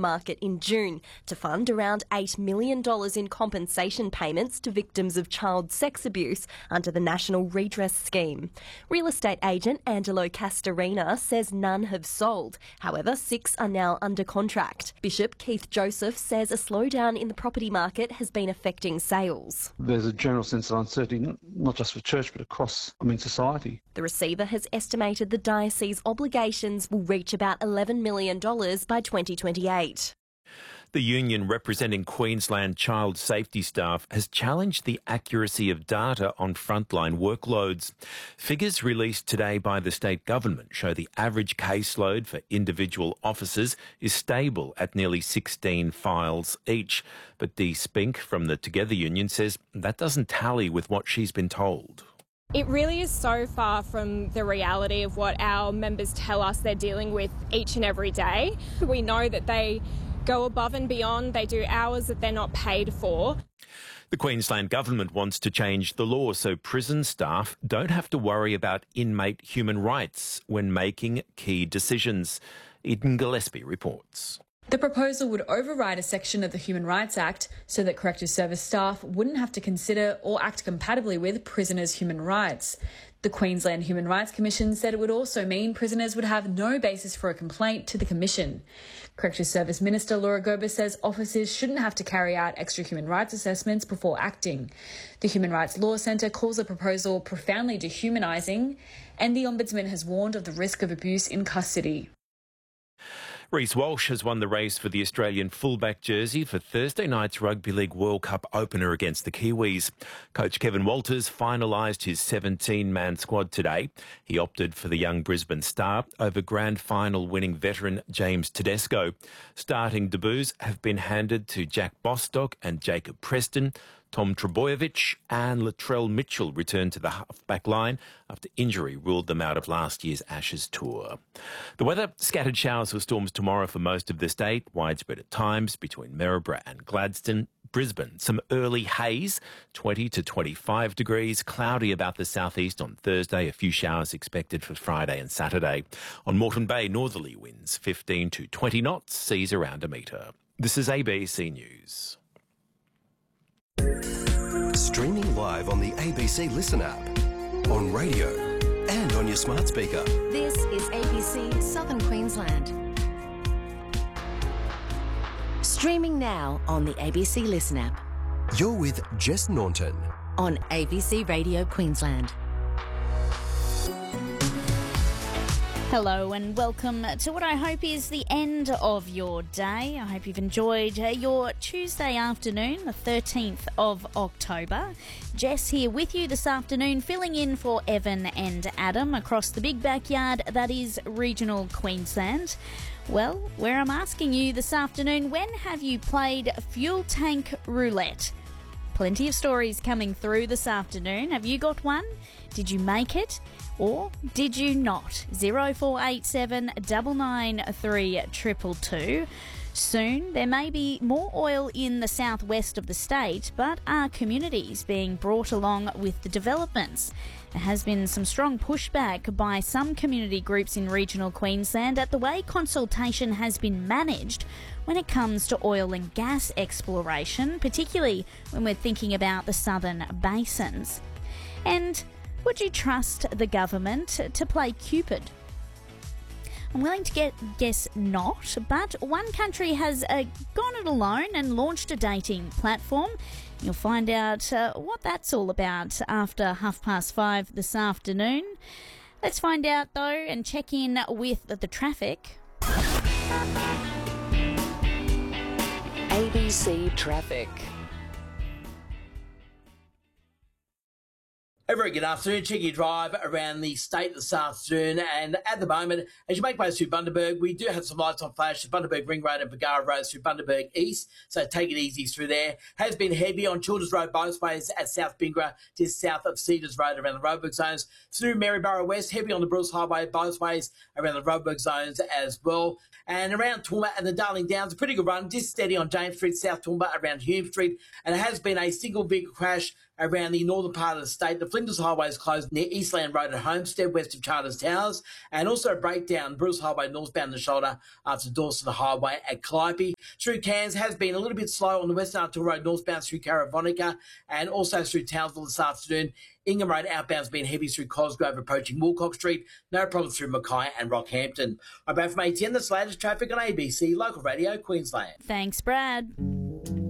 market in June to fund around $8 million in compensation payments to victims of child sex abuse under the National Redress Scheme. Real estate agent Angelo Castorina says none have sold. However, 6 are now under contract. Bishop Keith Joseph says a slowdown in the property market has been affecting sales. There's a general sense of uncertainty, not just for church, but across, society. The receiver has estimated the diocese obligations will reach about $11 million by 2028. The union representing Queensland child safety staff has challenged the accuracy of data on frontline workloads. Figures released today by the state government show the average caseload for individual officers is stable at nearly 16 files each. But Dee Spink from the Together Union says that doesn't tally with what she's been told. It really is so far from the reality of what our members tell us they're dealing with each and every day. We know that they go above and beyond. They do hours that they're not paid for. The Queensland Government wants to change the law so prison staff don't have to worry about inmate human rights when making key decisions. Eden Gillespie reports. The proposal would override a section of the Human Rights Act so that corrective service staff wouldn't have to consider or act compatibly with prisoners' human rights. The Queensland Human Rights Commission said it would also mean prisoners would have no basis for a complaint to the Commission. Corrective Service Minister Laura Gerber says officers shouldn't have to carry out extra human rights assessments before acting. The Human Rights Law Centre calls the proposal profoundly dehumanising, and the Ombudsman has warned of the risk of abuse in custody. Reece Walsh has won the race for the Australian fullback jersey for Thursday night's Rugby League World Cup opener against the Kiwis. Coach Kevin Walters finalised his 17-man squad today. He opted for the young Brisbane star over grand final winning veteran James Tedesco. Starting debuts have been handed to Jack Bostock and Jacob Preston. Tom Trbojevic and Latrell Mitchell returned to the half-back line after injury ruled them out of last year's Ashes tour. The weather, scattered showers or storms tomorrow for most of the state, widespread at times between Maryborough and Gladstone. Brisbane, some early haze, 20 to 25 degrees, cloudy about the southeast on Thursday, a few showers expected for Friday and Saturday. On Moreton Bay, northerly winds 15 to 20 knots, seas around a metre. This is ABC News. Streaming live on the ABC Listen app, on radio and on your smart speaker. This is ABC Southern Queensland. Streaming now on the ABC Listen app. You're with Jess Naunton on ABC Radio Queensland. Hello and welcome to what I hope is the end of your day. I hope you've enjoyed your Tuesday afternoon, the 13th of October. Jess here with you this afternoon, filling in for Evan and Adam across the big backyard that is regional Queensland. Well, where I'm asking you this afternoon, when have you played fuel tank roulette? Plenty of stories coming through this afternoon. Have you got one? Did you make it? Or did you not? 0487 993 222. Soon there may be more oil in the southwest of the state, but are communities being brought along with the developments? There has been some strong pushback by some community groups in regional Queensland at the way consultation has been managed when it comes to oil and gas exploration, particularly when we're thinking about the southern basins. And would you trust the government to play Cupid? I'm willing to guess not, but one country has gone it alone and launched a dating platform. You'll find out what that's all about after 5:30 this afternoon. Let's find out, though, and check in with the traffic. ABC Traffic. A very good afternoon. Check your drive around the state this afternoon. And at the moment, as you make way through Bundaberg, we do have some lights on flash. Bundaberg Ring Road and Bargara Road through Bundaberg East. So take it easy through there. Has been heavy on Childers Road both ways at South Bingra, just south of Cedars Road around the Roebuck zones. Through Maryborough West, heavy on the Bruce Highway both ways around the Roebuck zones as well. And around Toowoomba and the Darling Downs, a pretty good run. Just steady on James Street, South Toowoomba, around Hume Street. And it has been a single vehicle crash around the northern part of the state. The Flinders Highway is closed near Eastland Road at Homestead, west of Charters Towers, and also a breakdown Bruce Highway northbound the shoulder after Dawson Highway at Calliope. Through Cairns has been a little bit slow on the Western Arthur Road northbound through Caravonica, and also through Townsville this afternoon. Ingham Road outbound's been heavy through Cosgrove approaching Woolcock Street. No problems through Mackay and Rockhampton. I'm back from ATN. That's the latest traffic on ABC Local Radio Queensland. Thanks, Brad.